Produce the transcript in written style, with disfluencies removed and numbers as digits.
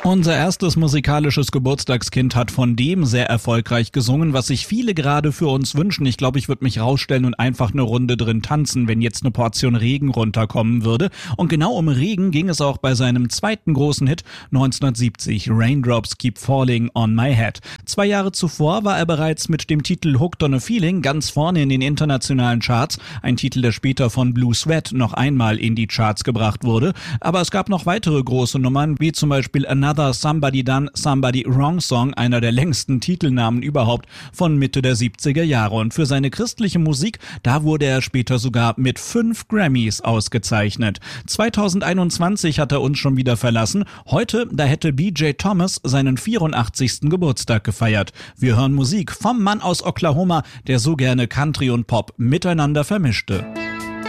Unser erstes musikalisches Geburtstagskind hat von dem sehr erfolgreich gesungen, was sich viele gerade für uns wünschen. Ich glaube, ich würde mich rausstellen und einfach eine Runde drin tanzen, wenn jetzt eine Portion Regen runterkommen würde. Und genau um Regen ging es auch bei seinem zweiten großen Hit 1970, Raindrops Keep Falling on My Head. 2 Jahre zuvor war er bereits mit dem Titel Hooked on a Feeling ganz vorne in den internationalen Charts, ein Titel, der später von Blue Sweat noch einmal in die Charts gebracht wurde. Aber es gab noch weitere große Nummern, wie zum Beispiel Another Somebody Done Somebody Wrong Song, einer der längsten Titelnamen überhaupt von Mitte der 70er Jahre. Und für seine christliche Musik, da wurde er später sogar mit 5 Grammys ausgezeichnet. 2021 hat er uns schon wieder verlassen. Heute, da hätte BJ Thomas seinen 84. Geburtstag gefeiert. Wir hören Musik vom Mann aus Oklahoma, der so gerne Country und Pop miteinander vermischte.